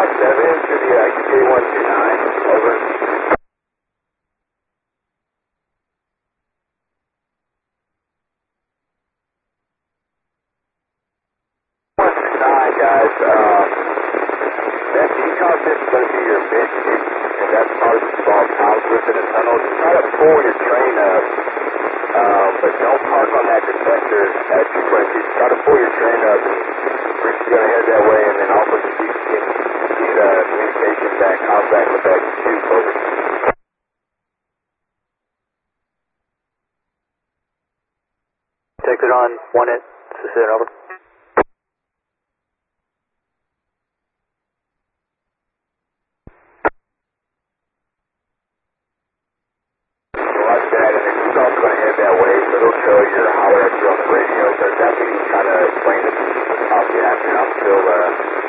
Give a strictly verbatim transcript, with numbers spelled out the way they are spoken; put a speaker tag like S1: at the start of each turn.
S1: five seven to the uh, U K one two nine, over. one two nine, guys, um, that decon is going to be your big hit, and that's part of the small towers within the tunnel. Just try to pull your train up, um, but don't park on that detector at frequencies. Try to pull your train up, and Rich is going to head that way, and then also see if you can get uh, communication back, contact with that two over.
S2: Take it on one hit, Susan, over.
S1: Like that, and then he's also going to head that way, so they'll show your holler at you on the radio, but that's what he's trying to explain to me. I'll be after, I'm still, uh,